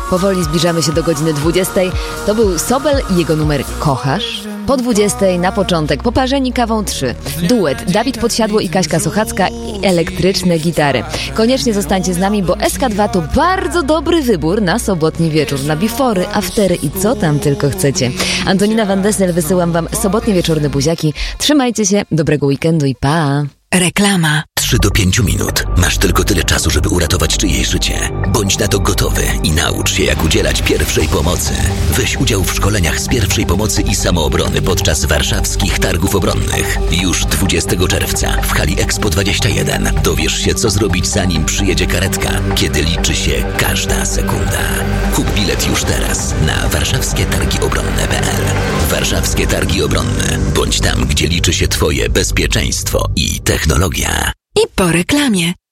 Powoli zbliżamy się do godziny 20. To był Sobel i jego numer Kochasz. Po 20 na początek Poparzeni kawą 3. Duet Dawid Podsiadło i Kaśka Sochacka i elektryczne gitary. Koniecznie zostańcie z nami, bo SK2 to bardzo dobry wybór na sobotni wieczór, na bifory, aftery i co tam tylko chcecie. Antonina Van Dessel, wysyłam wam sobotnie wieczorne buziaki. Trzymajcie się, dobrego weekendu i pa! Reklama. 3 do 5 minut. Masz tylko tyle czasu, żeby uratować czyjeś życie. Bądź na to gotowy i naucz się, jak udzielać pierwszej pomocy. Weź udział w szkoleniach z pierwszej pomocy i samoobrony podczas warszawskich targów obronnych. Już 20 czerwca w hali Expo 21 dowiesz się, co zrobić, zanim przyjedzie karetka, kiedy liczy się każda sekunda. Kup bilet już teraz na warszawskietargiobronne.pl. Warszawskie Targi Obronne. Bądź tam, gdzie liczy się twoje bezpieczeństwo i technologia. I po reklamie.